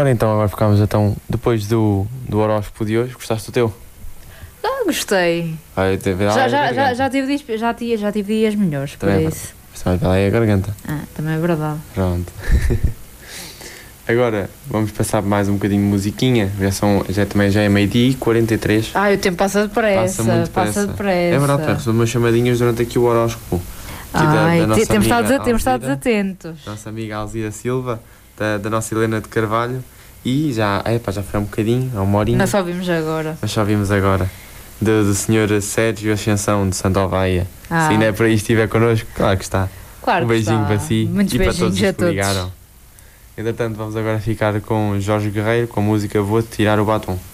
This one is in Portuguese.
Ora, então, agora ficámos então, depois do horóscopo de hoje. Gostaste do teu? Gostei. Já tive dias melhores, por também isso. Vai pela aí a garganta. Também é verdade. Pronto. Agora vamos passar mais um bocadinho de musiquinha. Já é meio-dia e 43. O tempo passa depressa. Passa depressa. É verdade, recebo umas chamadinhas durante aqui o horóscopo. Temos estado desatentos. Nossa amiga Alzira Silva, da nossa Helena de Carvalho. E já foi um bocadinho, há uma horinha. Nós só vimos agora. Do senhor Sérgio Ascensão de Santovaia. Se ainda é por aí estiver connosco, claro que está. Claro, um beijinho para si e para todos os que ligaram. Entretanto, vamos agora ficar com Jorge Guerreiro com a música Vou-te Tirar o Batom.